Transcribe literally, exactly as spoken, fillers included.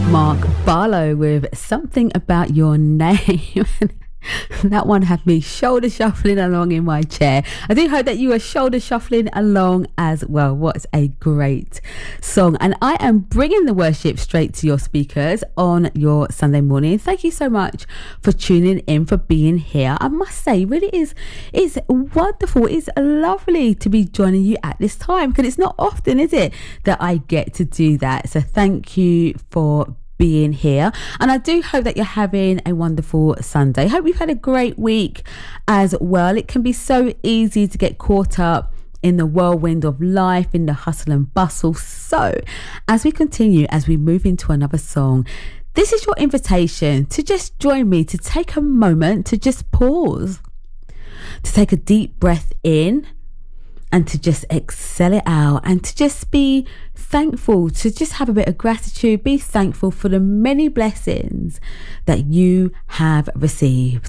Mark Barlow with Something About Your Name. That one had me shoulder shuffling along in my chair. I do hope that you are shoulder shuffling along as well. What a great song. And I am bringing the worship straight to your speakers on your Sunday morning. Thank you so much for tuning in, for being here. I must say, really is it's wonderful. It's lovely to be joining you at this time, because it's not often, is it, that I get to do that. So thank you for being here, and I do hope that you're having a wonderful Sunday. Hope you've had a great week as well. It can be so easy to get caught up in the whirlwind of life, in the hustle and bustle. So as we continue, as we move into another song, this is your invitation to just join me, to take a moment, to just pause, to take a deep breath in, and to just exhale it out, and to just be thankful, to just have a bit of gratitude, be thankful for the many blessings that you have received.